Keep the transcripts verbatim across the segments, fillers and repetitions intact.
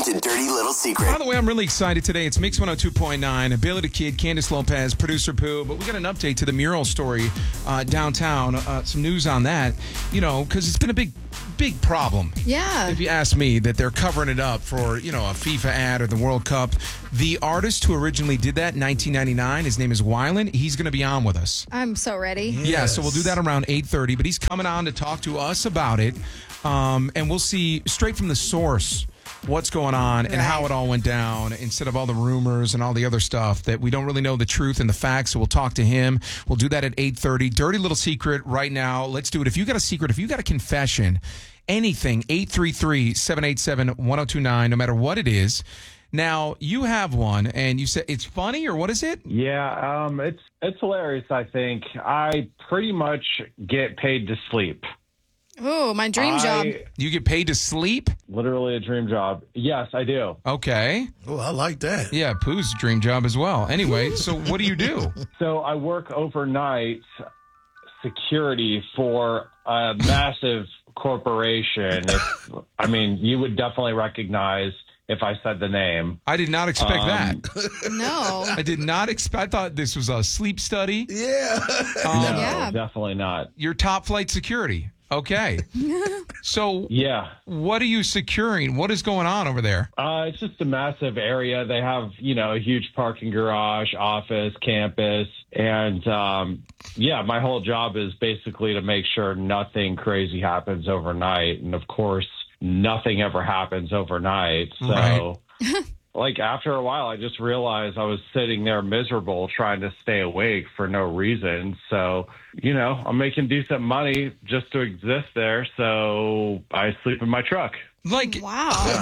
to Dirty Little Secret. By the way, I'm really excited today. It's Mix one oh two point nine. Billy the Kid, Candace Lopez, producer Pooh. But we got an update to the mural story uh, downtown. Uh, some news on that, you know, because it's been a big, big problem. Yeah. If you ask me, that they're covering it up for, you know, a FIFA ad or the World Cup. The artist who originally did that in nineteen ninety-nine, his name is Wylan. He's going to be on with us. I'm so ready. Yes. Yeah, so we'll do that around eight thirty. But he's coming on to talk to us about it. Um, and we'll see straight from the source what's going on and right. how it all went down instead of all the rumors and all the other stuff that we don't really know the truth and the facts. So we'll talk to him. We'll do that at eight thirty. Dirty Little Secret right now. Let's do it. If you got a secret, if you got a confession, anything, eight three three, seven eight seven, one oh two nine, no matter what it is. Now, you have one, and you said it's funny, or what is it? Yeah, um, it's it's hilarious, I think. I pretty much get paid to sleep. Oh, my dream I, job. You get paid to sleep? Literally a dream job. Yes, I do. Okay. Oh, I like that. Yeah, Pooh's dream job as well. Anyway, so what do you do? So I work overnight security for a massive corporation. If, I mean, you would definitely recognize if I said the name. I did not expect Um, that. No. I did not expect. I thought this was a sleep study. Yeah. Um, No, yeah. definitely not. Your top flight security. Okay. So Yeah. what are you securing? What is going on over there? Uh, it's just a massive area. They have, you know, a huge parking garage, office, campus. And, um, yeah, my whole job is basically to make sure nothing crazy happens overnight. And, of course, nothing ever happens overnight. So, Right. like, after a while, I just realized I was sitting there miserable trying to stay awake for no reason. So, you know, I'm making decent money just to exist there. So I sleep in my truck. Like, Wow.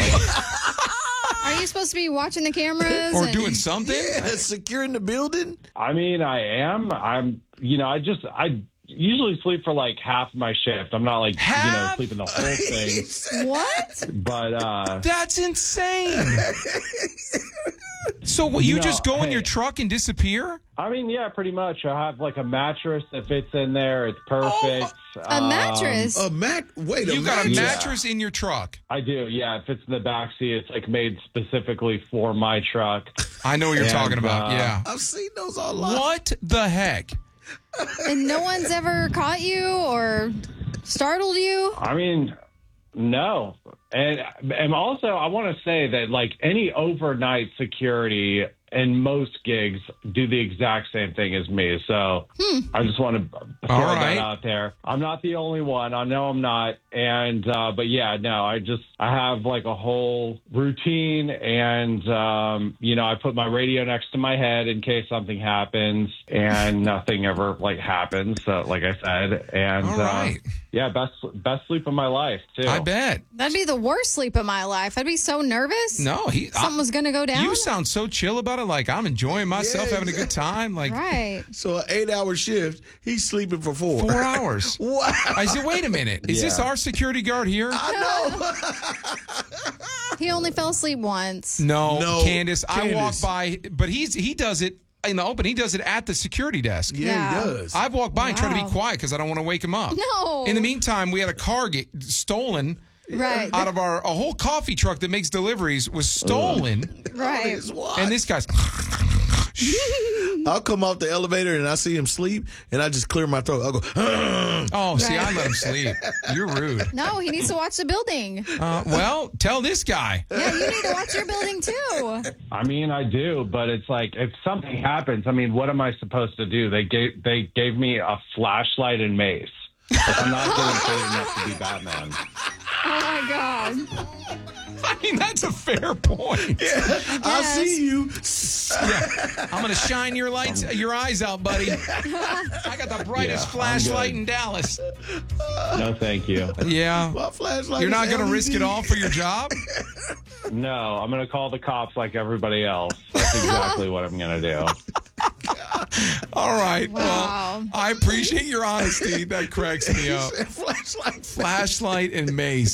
Are you supposed to be watching the cameras? or and- doing something? Yeah, securing the building. I mean, I am. I'm, you know, I just, I usually sleep for like half my shift. I'm not like, you know, Half? sleeping the whole thing. What? But, uh, That's insane. So what, you No, just go in hey. your truck and disappear? I mean, yeah, pretty much. I have like a mattress that fits in there. It's perfect. A mattress? A mat. Wait a You got a mattress? mattress in your truck. I do. Yeah, it fits in the back seat. It's like made specifically for my truck. I know what you're And, talking about. uh, Yeah. I've seen those all live. What the heck? And no one's ever caught you or startled you? I mean, no. And and also, I want to say that like any overnight security and most gigs do the exact same thing as me. So I just want to throw All right. that out there. I'm not the only one. I know I'm not. And uh, but yeah, no, I just I have like a whole routine, and um, you know, I put my radio next to my head in case something happens, and nothing ever like happens. So like I said, and All right. uh, yeah, best best sleep of my life too. I bet. That'd be the worst sleep of my life. I'd be so nervous. No, he. Something was going to go down. You sound so chill about it. Like I'm enjoying myself, Yeah, having a good time. Like Right. So an eight-hour shift, he's sleeping for four. four hours. Wow. I said, wait a minute. Is this Yeah. our security guard here? I know. He only fell asleep once. No, No, Candace. I walk Candace. by, but he's he does it in the open. He does it at the security desk. Yeah, Yeah. he does. I've walked by and tried to Wow. be quiet because I don't want to wake him up. No. In the meantime, we had a car get stolen Right. out of our a whole coffee truck that makes deliveries was stolen, Right. His watch. and this guy's. I'll come off the elevator and I see him sleep, and I just clear my throat. I'll go, Oh, see, I Right. let him sleep. You're rude. No, he needs to watch the building. Uh, well, tell this guy. Yeah, you need to watch your building too. I mean, I do, but it's like if something happens, I mean, what am I supposed to do? They gave they gave me a flashlight and mace. Like, I'm not getting paid enough to be Batman. Oh my God. I mean, that's a fair point. I see you. Yeah. I'm gonna shine your lights, your eyes out, buddy. I got the brightest Yeah, I'm flashlight good. in Dallas. No, thank you. Yeah. My flashlight. You're not is gonna risk it L E D. all for your job? No, I'm going to call the cops like everybody else. That's exactly what I'm going to do. All right. Wow. Well, I appreciate your honesty. That cracks me up. Flashlight. Flashlight and mace.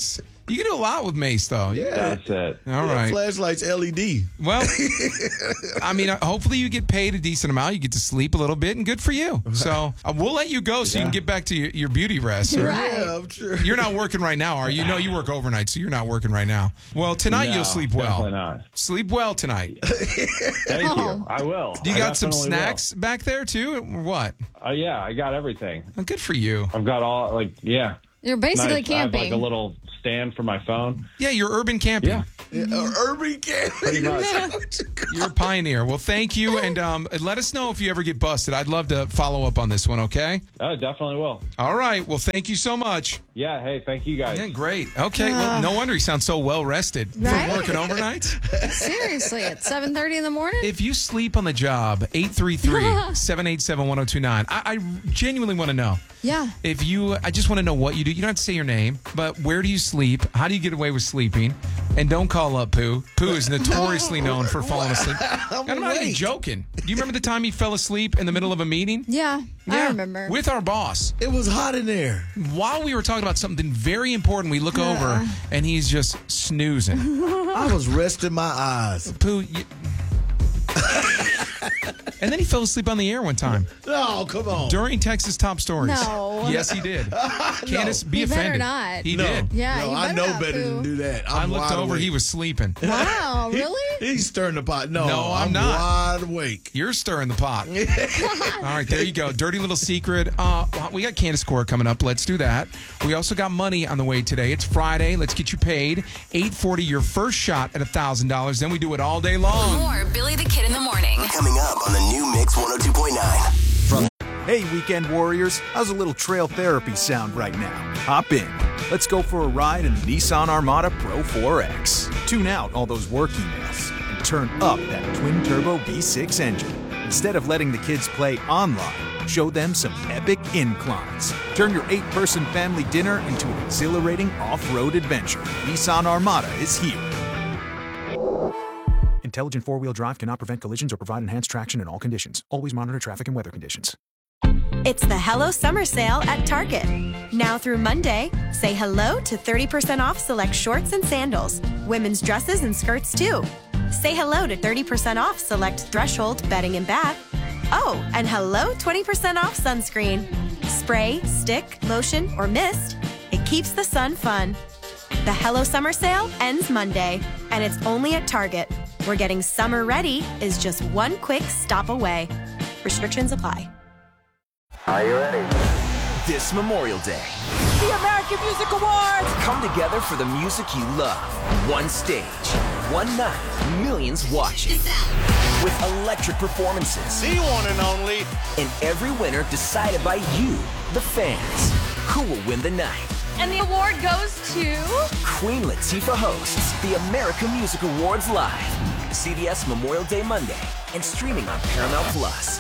You can do a lot with mace, though. Yeah. That's it. All Yeah, right. flashlight's L E D. Well, I mean, uh, hopefully you get paid a decent amount. You get to sleep a little bit, and good for you. So uh, we'll let you go so you can get back to your, your beauty rest. Or- Right. Yeah, I'm sure. You're not working right now, are you? No, you work overnight, so you're not working right now. Well, tonight No, you'll sleep well. definitely not. Sleep well tonight. Thank Oh. you. I will. Do you I got some definitely snacks back there too, or what? will. Uh, yeah, I got everything. Oh, good for you. I've got all like yeah. You're basically Nice. I have like camping. a little stand for my phone. Yeah, you're urban camping. Yeah. Yeah, uh, urban Pretty much. You're a pioneer. Well, thank you, and um, let us know if you ever get busted. I'd love to follow up on this one, okay? Oh, definitely will. All right. Well, thank you so much. Yeah. Hey, thank you guys. Yeah, great. Okay. Well, no wonder he sounds so well rested Right? from working overnights. Seriously, at seven thirty in the morning? If you sleep on the job, eight three three, seven eight seven, one oh two nine. I, I genuinely want to know. Yeah. If you, I just want to know what you do. You don't have to say your name, but where do you sleep? How do you get away with sleeping? And don't call up Pooh. Pooh is notoriously known for falling asleep. I'm I'm not even awake. joking. Do you remember the time he fell asleep in the middle of a meeting? Yeah, I remember. With our boss. It was hot in there. While we were talking about something very important, we look over and he's just snoozing. I was resting my eyes. Pooh, you... And then he fell asleep on the air one time. No, come on. During Texas Top Stories. No. Yes, he did. Candace, be He better offended. not. He no, did. Yeah, no, you I better know not, better Pooh. than do that. I I'm looked wide over, awake. he was sleeping. Wow, He- really? He's stirring the pot. No, No, I'm I'm not. wide awake. You're stirring the pot. All right, there you go. Dirty little secret. Uh, we got Candace Core coming up. Let's do that. We also got money on the way today. It's Friday. Let's get you paid. eight forty, your first shot at one thousand dollars. Then we do it all day long. More Billy the Kid in the morning. Coming up on the new Mix one oh two point nine. Hey, weekend warriors, how's a little trail therapy sound right now? Hop in. Let's go for a ride in the Nissan Armada Pro four X. Tune out all those work emails and turn up that twin-turbo V six engine. Instead of letting the kids play online, show them some epic inclines. Turn your eight-person family dinner into an exhilarating off-road adventure. Nissan Armada is here. Intelligent four-wheel drive cannot prevent collisions or provide enhanced traction in all conditions. Always monitor traffic and weather conditions. It's the Hello Summer Sale at Target. Now through Monday, say hello to thirty percent off select shorts and sandals, women's dresses and skirts too. Say hello to thirty percent off select Threshold bedding and bath. Oh, and hello twenty percent off sunscreen. Spray, stick, lotion, or mist. It keeps the sun fun. The Hello Summer Sale ends Monday, and it's only at Target, where getting summer ready is just one quick stop away. Restrictions apply. Are you ready? This Memorial Day, The American Music Awards. come together for the music you love. One stage, one night, millions watching. With electric performances. The one and only. And every winner decided by you, the fans. Who will win the night? And the award goes to... Queen Latifah hosts the American Music Awards live. C B S Memorial Day Monday and streaming on Paramount Plus.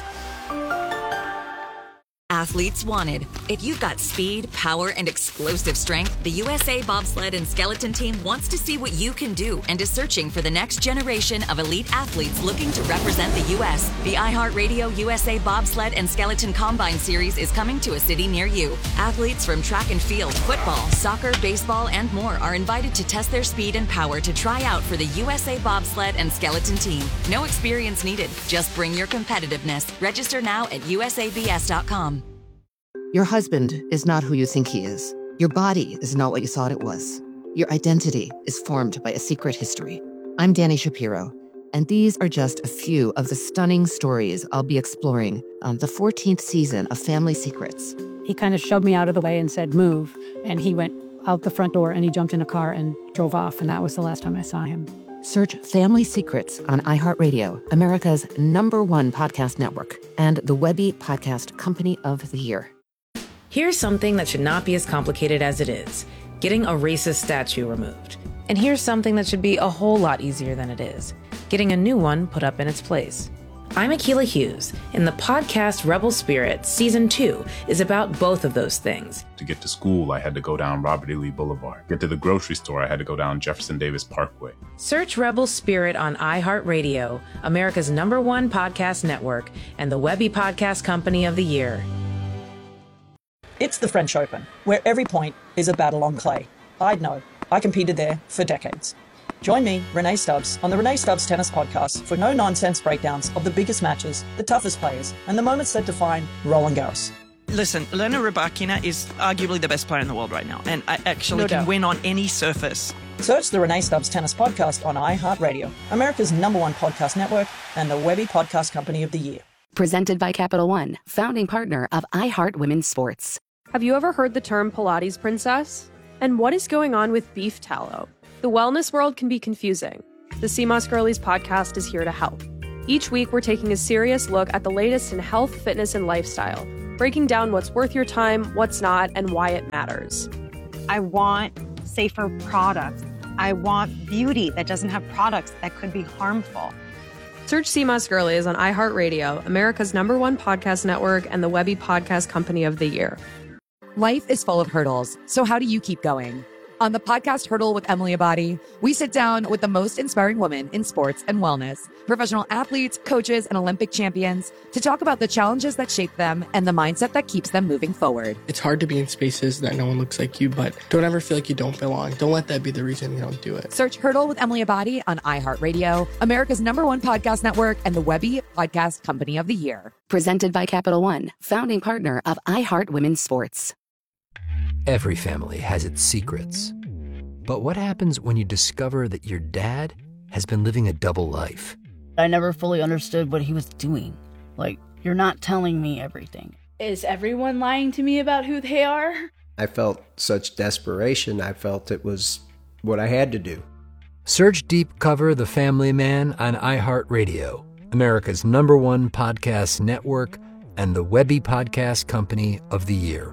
Athletes wanted. If you've got speed, power, and explosive strength, the U S A Bobsled and Skeleton Team wants to see what you can do and is searching for the next generation of elite athletes looking to represent the U S. The iHeartRadio U S A Bobsled and Skeleton Combine Series is coming to a city near you. Athletes from track and field, football, soccer, baseball, and more are invited to test their speed and power to try out for the U S A Bobsled and Skeleton Team. No experience needed. Just bring your competitiveness. Register now at U S A B S dot com. Your husband is not who you think he is. Your body is not what you thought it was. Your identity is formed by a secret history. I'm Danny Shapiro, and these are just a few of the stunning stories I'll be exploring on the fourteenth season of Family Secrets. He kind of shoved me out of the way and said, move. And he went out the front door and he jumped in a car and drove off. And that was the last time I saw him. Search Family Secrets on iHeartRadio, America's number one podcast network, and the Webby Podcast Company of the Year. Here's something that should not be as complicated as it is: getting a racist statue removed. And here's something that should be a whole lot easier than it is: getting a new one put up in its place. I'm Akilah Hughes, and the podcast Rebel Spirit Season two is about both of those things. To get to school, I had to go down Robert E. Lee Boulevard. Get to the grocery store, I had to go down Jefferson Davis Parkway. Search Rebel Spirit on iHeartRadio, America's number one podcast network, and the Webby Podcast Company of the Year. It's the French Open, where every point is a battle on clay. I'd know. I competed there for decades. Join me, Renee Stubbs, on the Renee Stubbs Tennis Podcast for no-nonsense breakdowns of the biggest matches, the toughest players, and the moments that define Roland Garros. Listen, Elena Rybakina is arguably the best player in the world right now, and I actually No can doubt. win on any surface. Search the Renee Stubbs Tennis Podcast on iHeartRadio, America's number one podcast network, and the Webby Podcast Company of the Year. Presented by Capital One, founding partner of iHeart Women's Sports. Have you ever heard the term Pilates princess? And what is going on with beef tallow? The wellness world can be confusing. The C M O S Girlies podcast is here to help. Each week, we're taking a serious look at the latest in health, fitness, and lifestyle, breaking down what's worth your time, what's not, and why it matters. I want safer products. I want beauty that doesn't have products that could be harmful. Search C M O S Girlies on iHeartRadio, America's number one podcast network, and the Webby Podcast Company of the Year. Life is full of hurdles, so how do you keep going? On the podcast Hurdle with Emily Abadi, we sit down with the most inspiring women in sports and wellness, professional athletes, coaches, and Olympic champions to talk about the challenges that shape them and the mindset that keeps them moving forward. It's hard to be in spaces that no one looks like you, but don't ever feel like you don't belong. Don't let that be the reason you don't do it. Search Hurdle with Emily Abadi on iHeartRadio, America's number one podcast network, and the Webby Podcast Company of the Year. Presented by Capital One, founding partner of iHeart Women's Sports. Every family has its secrets. But what happens when you discover that your dad has been living a double life? I never fully understood what he was doing. Like, you're not telling me everything. Is everyone lying to me about who they are? I felt such desperation. I felt it was what I had to do. Search Deep Cover The Family Man on iHeartRadio, America's number one podcast network, and the Webby Podcast Company of the Year.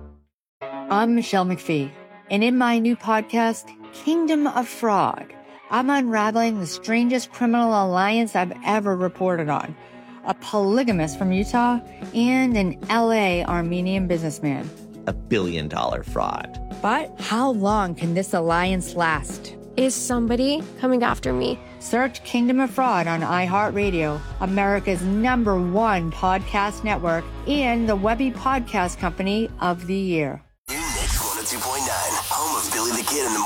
I'm Michelle McPhee, and in my new podcast, Kingdom of Fraud, I'm unraveling the strangest criminal alliance I've ever reported on. A polygamist from Utah and an L A Armenian businessman. A billion dollar fraud. But how long can this alliance last? Is somebody coming after me? Search Kingdom of Fraud on iHeartRadio, America's number one podcast network, and the Webby Podcast Company of the Year. New Mix one oh two point nine, home of Billy the Kid in the